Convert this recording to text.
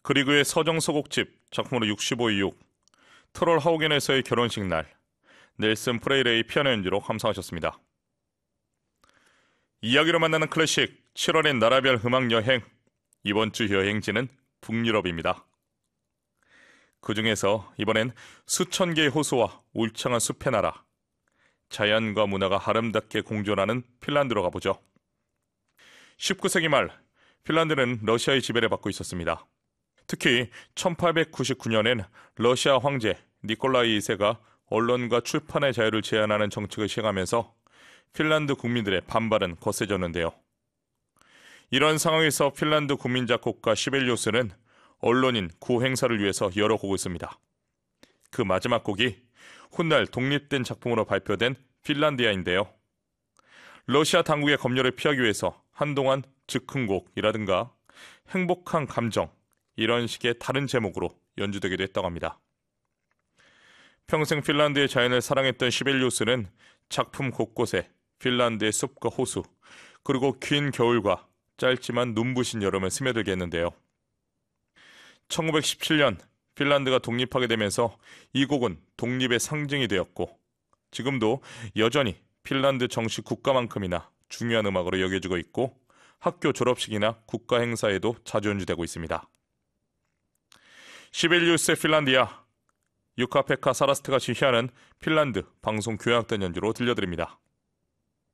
그리그의 서정 서곡집 작품으로 6526, 트롤 하우겐에서의 결혼식 날, 넬슨 프레이레의 피아노 연주로 감상하셨습니다. 이야기로 만나는 클래식 7월의 나라별 음악 여행, 이번 주 여행지는 북유럽입니다. 그 중에서 이번엔 수천 개의 호수와 울창한 숲의 나라, 자연과 문화가 아름답게 공존하는 핀란드로 가보죠. 19세기 말 핀란드는 러시아의 지배를 받고 있었습니다. 특히 1899년엔 러시아 황제 니콜라이 2세가 언론과 출판의 자유를 제한하는 정책을 시행하면서 핀란드 국민들의 반발은 거세졌는데요. 이런 상황에서 핀란드 국민 작곡가 시벨리우스는 언론인 구호 행사를 위해서 여러 곡을 씁니다. 그 마지막 곡이 훗날 독립된 작품으로 발표된 핀란디아인데요. 러시아 당국의 검열을 피하기 위해서 한동안 즉흥곡이라든가 행복한 감정, 이런 식의 다른 제목으로 연주되기도 했다고 합니다. 평생 핀란드의 자연을 사랑했던 시벨리우스는 작품 곳곳에 핀란드의 숲과 호수, 그리고 긴 겨울과 짧지만 눈부신 여름을 스며들게 했는데요. 1917년 핀란드가 독립하게 되면서 이 곡은 독립의 상징이 되었고, 지금도 여전히 핀란드 정식 국가만큼이나 중요한 음악으로 여겨지고 있고, 학교 졸업식이나 국가 행사에도 자주 연주되고 있습니다. 시벨리우스의 핀란디아, 유카페카 사라스트가 지휘하는 핀란드 방송교향악단 연주로 들려드립니다.